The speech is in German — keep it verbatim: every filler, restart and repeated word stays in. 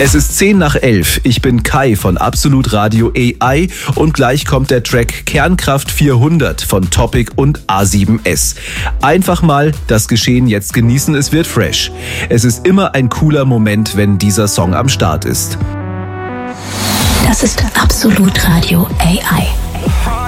Es ist zehn nach elf. Ich bin Kai von Absolut Radio A I und gleich kommt der Track Kernkraft vierhundert von Topic und A sieben S. Einfach mal das Geschehen jetzt genießen, es wird fresh. Es ist immer ein cooler Moment, wenn dieser Song am Start ist. Das ist Absolut Radio A I.